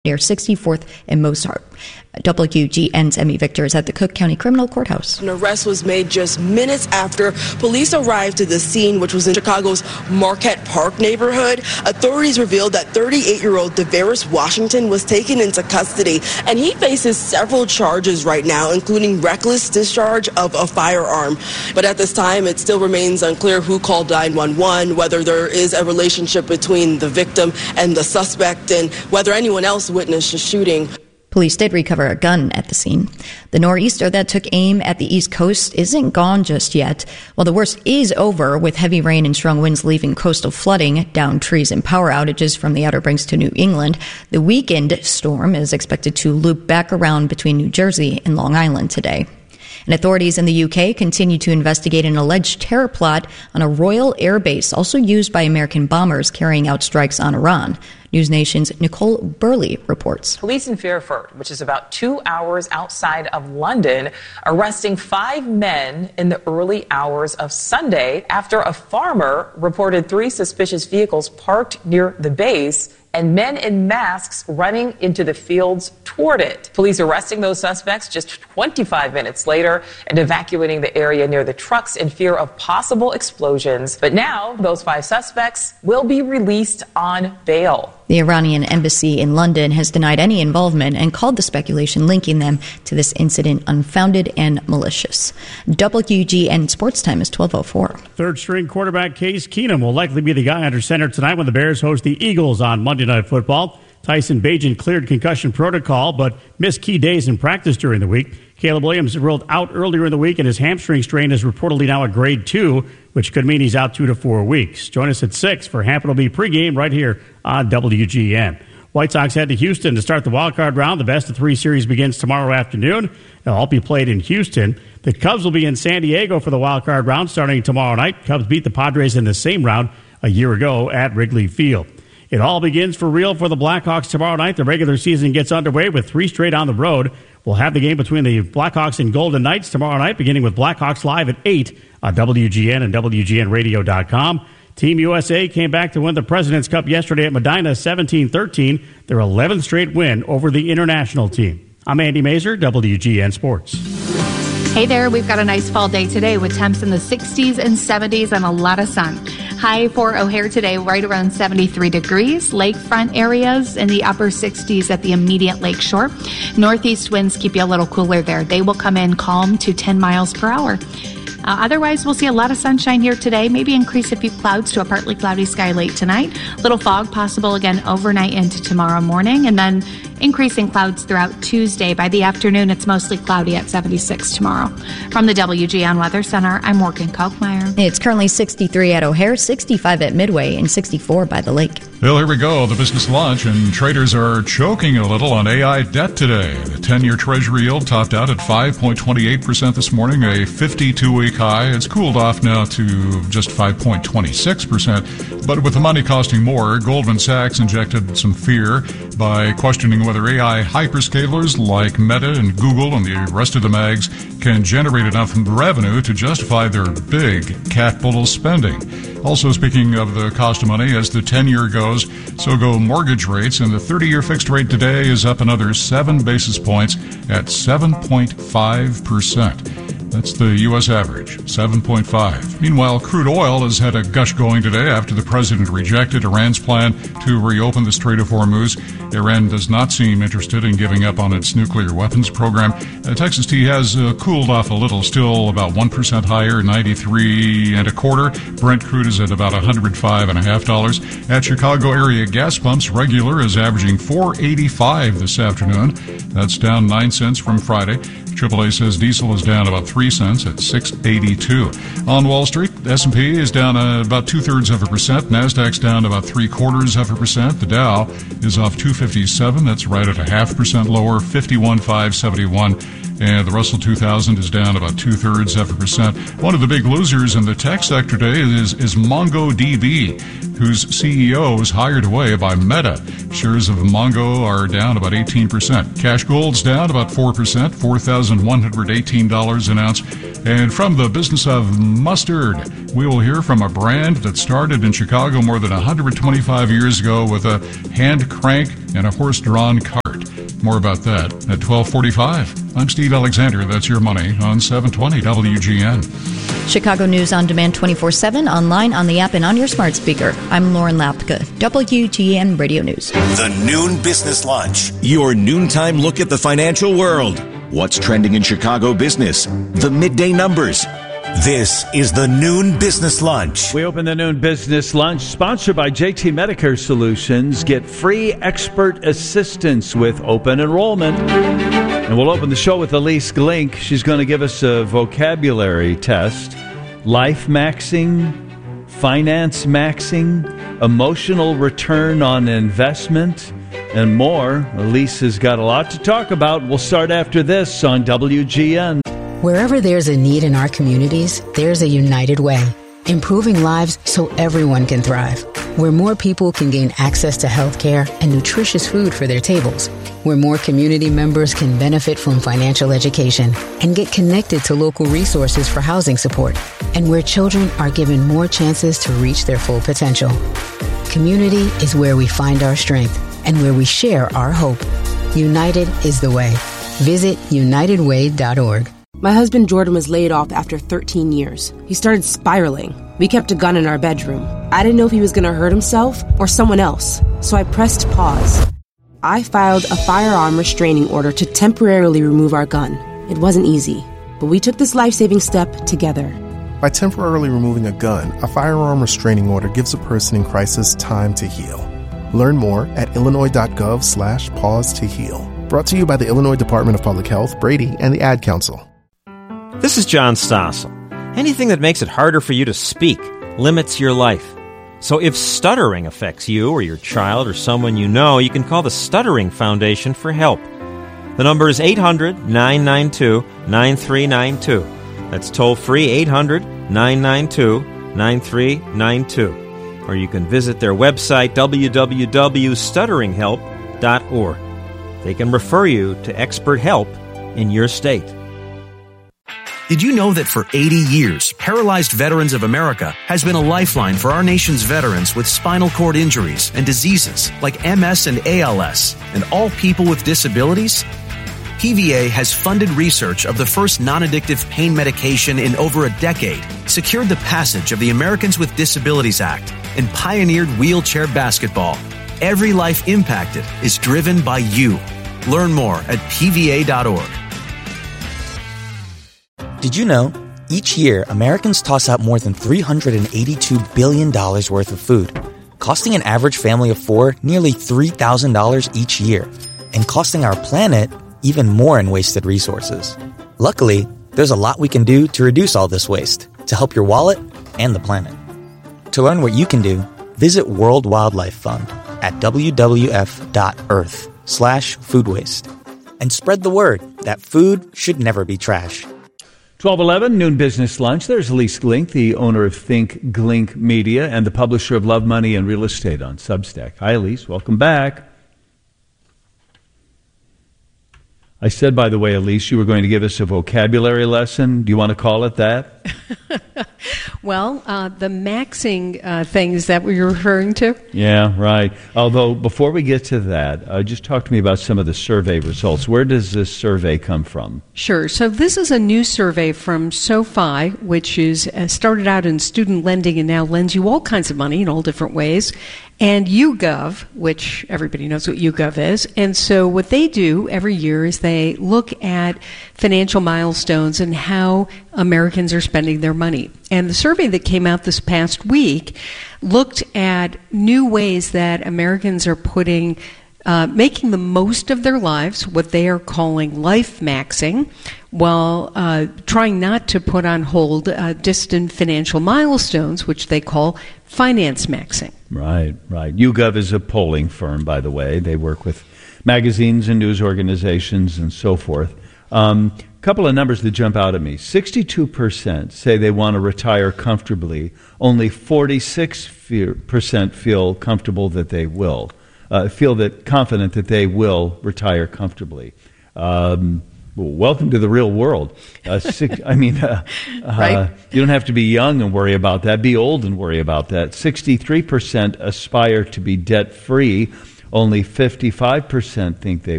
near 64th and Mozart. WGN's Emmy Victor is at the Cook County Criminal Courthouse. An arrest was made just minutes after police arrived to the scene, which was in Chicago's Marquette Park neighborhood. Authorities revealed that 38-year-old DeVaris Washington was taken into custody, and he faces several charges right now, including reckless discharge of a firearm. But at this time, it still remains unclear who called 911, whether there is a relationship between the victim and the suspect, and whether anyone else witnessed the shooting. Police did recover a gun at the scene. The nor'easter that took aim at the East Coast isn't gone just yet. While the worst is over, with heavy rain and strong winds leaving coastal flooding, downed trees and power outages from the Outer Banks to New England, the weekend storm is expected to loop back around between New Jersey and Long Island today. And authorities in the UK continue to investigate an alleged terror plot on a Royal Air Base, also used by American bombers carrying out strikes on Iran. News Nation's Nicole Burley reports. Police in Fairford, which is about 2 hours outside of London, arresting 5 men in the early hours of Sunday after a farmer reported 3 suspicious vehicles parked near the base and men in masks running into the fields toward it. Police arresting those suspects just 25 minutes later and evacuating the area near the trucks in fear of possible explosions. But now those 5 suspects will be released on bail. The Iranian embassy in London has denied any involvement and called the speculation linking them to this incident unfounded and malicious. WGN Sports Time is 12:04. Third-string quarterback Case Keenum will likely be the guy under center tonight when the Bears host the Eagles on Monday Night Football. Tyson Bagent cleared concussion protocol but missed key days in practice during the week. Caleb Williams ruled out earlier in the week, and his hamstring strain is reportedly now a grade 2, which could mean he's out 2 to 4 weeks. Join us at 6 for Hampton will be pregame right here on WGN. White Sox head to Houston to start the wildcard round. The best-of-3 series begins tomorrow afternoon. They'll all be played in Houston. The Cubs will be in San Diego for the wildcard round starting tomorrow night. Cubs beat the Padres in the same round a year ago at Wrigley Field. It all begins for real for the Blackhawks tomorrow night. The regular season gets underway with 3 straight on the road. We'll have the game between the Blackhawks and Golden Knights tomorrow night, beginning with Blackhawks Live at 8 on WGN and WGNradio.com. Team USA came back to win the President's Cup yesterday at Medina 17-13, their 11th straight win over the international team. I'm Andy Mazer, WGN Sports. Hey there, we've got a nice fall day today with temps in the 60s and 70s and a lot of sun. High for O'Hare today, right around 73 degrees. Lakefront areas in the upper 60s at the immediate lake shore. Northeast winds keep you a little cooler there. They will come in calm to 10 miles per hour. Otherwise, we'll see a lot of sunshine here today, maybe increase a few clouds to a partly cloudy sky late tonight. Little fog possible again overnight into tomorrow morning, and then increasing clouds throughout Tuesday. By the afternoon, it's mostly cloudy at 76 tomorrow. From the WGN Weather Center, I'm Morgan Kalkmeyer. It's currently 63 at O'Hare, 65 at Midway, and 64 by the lake. Well, here we go. The business lunch, and traders are choking a little on AI debt today. The 10-year Treasury yield topped out at 5.28% this morning, a 52-week high. It's cooled off now to just 5.26%. But with the money costing more, Goldman Sachs injected some fear by questioning whether AI hyperscalers like Meta and Google and the rest of the mags can generate enough revenue to justify their big capital spending. Also, speaking of the cost of money, as the 10-year goes, so go mortgage rates, and the 30-year fixed rate today is up another 7 basis points at 7.5%. That's the U.S. average, 7.5. Meanwhile, crude oil has had a gush going today after the president rejected Iran's plan to reopen the Strait of Hormuz. Iran does not seem interested in giving up on its nuclear weapons program. Texas tea has cooled off a little, still about 1% higher, 93.25. Brent crude is at about $105.50. At Chicago area gas pumps, regular is averaging $4.85 this afternoon. That's down 9 cents from Friday. AAA says diesel is down about 3 cents at $6.82. On Wall Street, S&P is down about 0.2%. Nasdaq's down about 0.75%. The Dow is off 257. That's right at 0.5% lower, 51,571. and the Russell 2000 is down about 0.2%. One of the big losers in the tech sector today is MongoDB, whose CEO was hired away by Meta. Shares of Mongo are down about 18%. Cash gold's down about 4%, $4,118 an ounce. And from the business of mustard, we will hear from a brand that started in Chicago more than 125 years ago with a hand crank and a horse-drawn cart. More about that at 12:45. I'm Steve Alexander. That's your money on 720 WGN. Chicago News on Demand 24/7, online, on the app, and on your smart speaker. I'm Lauren Lapka, WGN Radio News. The Noon Business Lunch, your noontime look at the financial world. What's trending in Chicago business? The midday numbers. This is the Noon Business Lunch. We open the Noon Business Lunch, sponsored by JT Medicare Solutions. Get free expert assistance with open enrollment. And we'll open the show with Elise Glink. She's going to give us a vocabulary test. Life maxing, finance maxing, emotional return on investment, and more. Elise has got a lot to talk about. We'll start after this on WGN. Wherever there's a need in our communities, there's a United Way, improving lives so everyone can thrive. Where more people can gain access to health care and nutritious food for their tables. Where more community members can benefit from financial education and get connected to local resources for housing support. And where children are given more chances to reach their full potential. Community is where we find our strength and where we share our hope. United is the way. Visit unitedway.org. My husband Jordan was laid off after 13 years. He started spiraling. We kept a gun in our bedroom. I didn't know if he was going to hurt himself or someone else, so I pressed pause. I filed a firearm restraining order to temporarily remove our gun. It wasn't easy, but we took this life-saving step together. By temporarily removing a gun, a firearm restraining order gives a person in crisis time to heal. Learn more at illinois.gov/pause to heal. Brought to you by the Illinois Department of Public Health, Brady, and the Ad Council. This is John Stossel. Anything that makes it harder for you to speak limits your life. So if stuttering affects you or your child or someone you know, you can call the Stuttering Foundation for help. The number is 800-992-9392. That's toll-free 800-992-9392. Or you can visit their website, www.stutteringhelp.org. They can refer you to expert help in your state. Did you know that for 80 years, Paralyzed Veterans of America has been a lifeline for our nation's veterans with spinal cord injuries and diseases like MS and ALS, and all people with disabilities? PVA has funded research of the first non-addictive pain medication in over a decade, secured the passage of the Americans with Disabilities Act, and pioneered wheelchair basketball. Every life impacted is driven by you. Learn more at pva.org. Did you know, each year, Americans toss out more than $382 billion worth of food, costing an average family of four nearly $3,000 each year, and costing our planet even more in wasted resources. Luckily, there's a lot we can do to reduce all this waste, to help your wallet and the planet. To learn what you can do, visit World Wildlife Fund at www.earth/food waste. And spread the word that food should never be trash. 12:11, Noon Business Lunch. There's Elise Glink, the owner of Think Glink Media and the publisher of Love, Money, and Real Estate on Substack. Hi, Elise. Welcome back. I said, by the way, Elise, you were going to give us a vocabulary lesson. Do you want to call it that? Well, the maxing things that we were referring to. Yeah, right. Although, before we get to that, just talk to me about some of the survey results. Where does this survey come from? Sure. So this is a new survey from SoFi, which is started out in student lending and now lends you all kinds of money in all different ways. And YouGov, which everybody knows what YouGov is. And so what they do every year is they look at financial milestones and how Americans are spending their money. And the survey that came out this past week looked at new ways that Americans are making the most of their lives, what they are calling life maxing, while trying not to put on hold distant financial milestones, which they call finance maxing. Right. YouGov is a polling firm, by the way. They work with magazines and news organizations and so forth. couple of numbers that jump out at me. 62% say they want to retire comfortably. Only 46% feel comfortable that they will. Confident that they will retire comfortably. Welcome to the real world. Right? You don't have to be young and worry about that. Be old and worry about that. 63% aspire to be debt-free. Only 55% think they